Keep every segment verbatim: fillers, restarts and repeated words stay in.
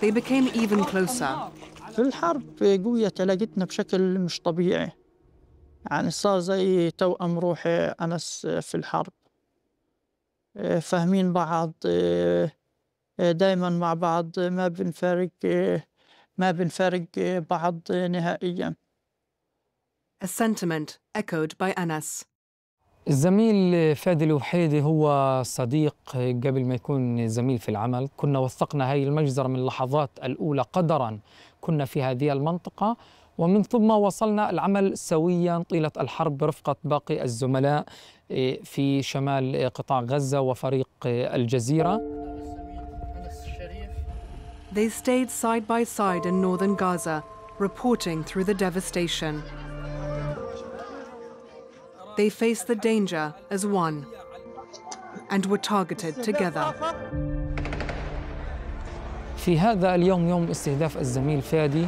they became even closer. في الحرب قوية علاقتنا بشكل مش طبيعي، يعني صار زي توأم روحي أنس في الحرب، فاهمين بعض دايما مع بعض، ما بنفارق ما بنفارق بعض نهائيا. A sentiment echoed by Anas. الزميل فادي الوحيدي هو صديق قبل ما يكون زميل في العمل. كنا وثقنا هذه المجزرة من اللحظات الأولى قدرا كنا في هذه المنطقة، ومن ثم وصلنا العمل سويا طيلة الحرب برفقة باقي الزملاء في شمال قطاع غزة وفريق الجزيرة. They stayed side by side in northern Gaza, reporting through the devastation. They faced the danger as one and were targeted together. في هذا اليوم، يوم استهداف الزميل فادي،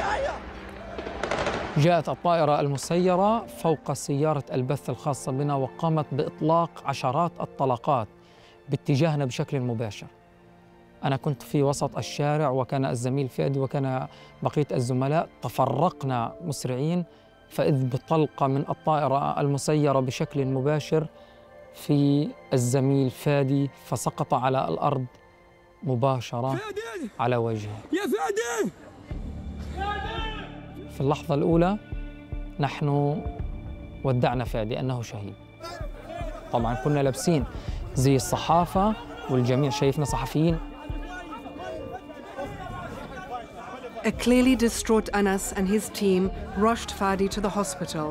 جاءت الطائرة المسيرة فوق سيارة البث الخاصة بنا وقامت بإطلاق عشرات الطلقات باتجاهنا بشكل مباشر. أنا كنت في وسط الشارع وكان الزميل فادي وكان بقية الزملاء، تفرقنا مسرعين فإذ بطلقة من الطائرة المسيرة بشكل مباشر في الزميل فادي، فسقط على الأرض مباشرة على وجهه. يا فادي! في اللحظة الأولى نحن ودعنا فادي أنه شهيد. طبعا كنا لابسين زي الصحافة والجميع شايفنا صحفيين. A clearly distraught Anas and his team rushed Fadi to the hospital.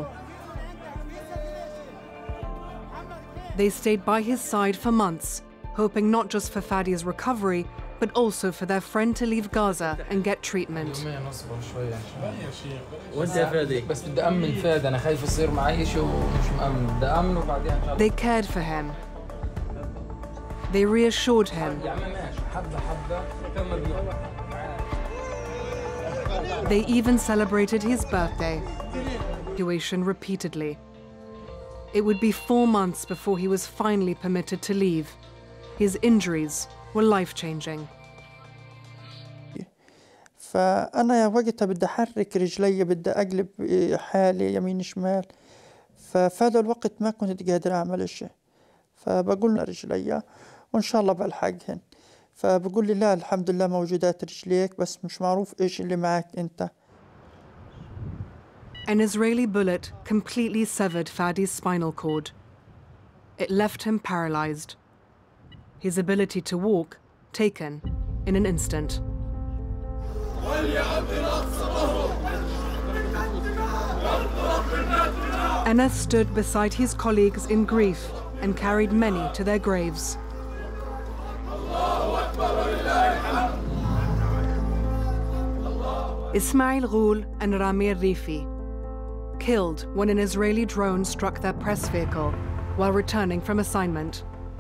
They stayed by his side for months, hoping not just for Fadi's recovery, but also for their friend to leave Gaza and get treatment. بس بدي أمن فادي، أنا خايف يصير معي شيء ومش مأمن، بدي أمنه وبعدين. They cared for him. They reassured him. They even celebrated his birthday. Evacuation repeatedly. It would be four months before he was finally permitted to leave. His injuries were life-changing. فأنا وقتها بدي أحرك رجلي، بدي أقلب حالي يمين شمال، ففي هذا الوقت ما كنت قادر أعمل شيء، فبقول لرجلي وإن شاء الله بلحقهن، فبقول لي لا الحمد لله موجودات رجليك بس مش معروف إيش اللي معك أنت. An Israeli bullet completely severed Fadi's spinal cord. It left him paralyzed. His ability to walk taken in an instant. Anas stood beside his colleagues in grief and carried many to their graves. Ismail Ghul and Rami Rifi, killed when an Israeli drone struck their press vehicle while returning from assignment.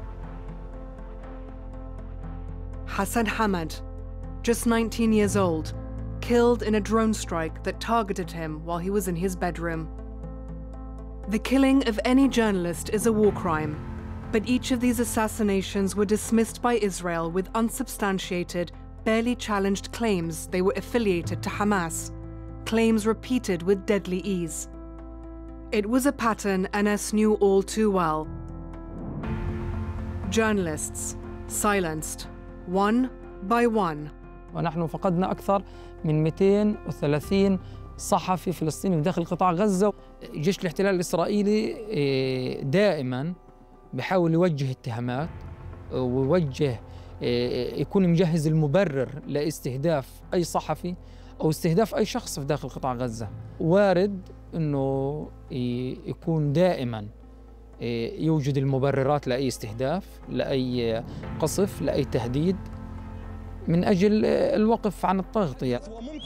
Hassan Hamad, just nineteen years old, killed in a drone strike that targeted him while he was in his bedroom. The killing of any journalist is a war crime, but each of these assassinations were dismissed by Israel with unsubstantiated, barely challenged claims they were affiliated to Hamas, claims repeated with deadly ease. It was a pattern Anas knew all too well. Journalists silenced, one by one. ونحن فقدنا أكثر من مئتين وثلاثين صحفي فلسطيني داخل قطاع غزة. جيش الاحتلال الإسرائيلي دائماً بيحاول يوجه اتهامات ويوجه يكون مجهز المبرر لاستهداف أي صحفي أو استهداف أي شخص في داخل قطاع غزة. وارد أنه يكون دائماً يوجد المبررات لأي استهداف، لأي قصف، لأي تهديد من أجل الوقف عن التغطية.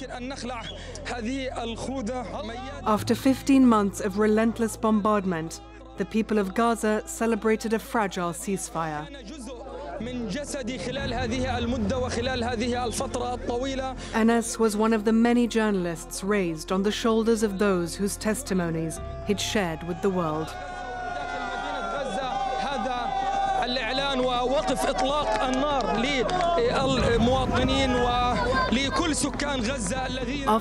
After fifteen months of relentless bombardment, the people of Gaza celebrated a fragile ceasefire. Anas was one of the many journalists raised on the shoulders of those whose testimonies he'd shared with the world. الإعلان ووقف إطلاق النار للمواطنين كل سكان غزة الذين